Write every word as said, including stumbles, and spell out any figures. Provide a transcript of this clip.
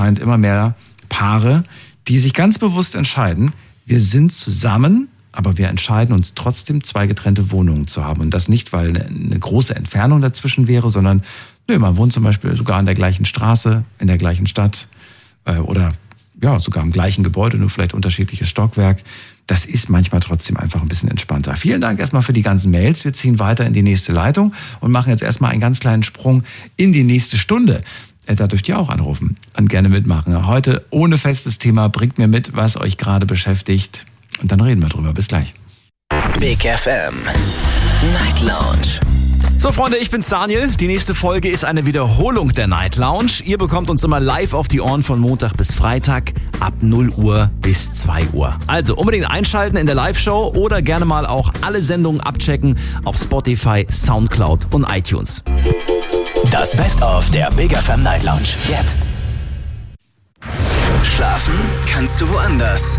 immer mehr Paare, die sich ganz bewusst entscheiden, wir sind zusammen, aber wir entscheiden uns trotzdem, zwei getrennte Wohnungen zu haben. Und das nicht, weil eine, eine große Entfernung dazwischen wäre, sondern nö, man wohnt zum Beispiel sogar an der gleichen Straße, in der gleichen Stadt äh, oder ja, sogar im gleichen Gebäude, nur vielleicht unterschiedliches Stockwerk. Das ist manchmal trotzdem einfach ein bisschen entspannter. Vielen Dank erstmal für die ganzen Mails. Wir ziehen weiter in die nächste Leitung und machen jetzt erstmal einen ganz kleinen Sprung in die nächste Stunde. Da dürft ihr auch anrufen und gerne mitmachen. Heute ohne festes Thema, bringt mir mit, was euch gerade beschäftigt. Und dann reden wir drüber. Bis gleich. Big F M Night Lounge. So Freunde, ich bin's Daniel. Die nächste Folge ist eine Wiederholung der Night Lounge. Ihr bekommt uns immer live auf die Ohren von Montag bis Freitag ab null Uhr bis zwei Uhr. Also unbedingt einschalten in der Live-Show oder gerne mal auch alle Sendungen abchecken auf Spotify, Soundcloud und iTunes. Das Best-of der Big F M Night Lounge. Jetzt. Schlafen kannst du woanders.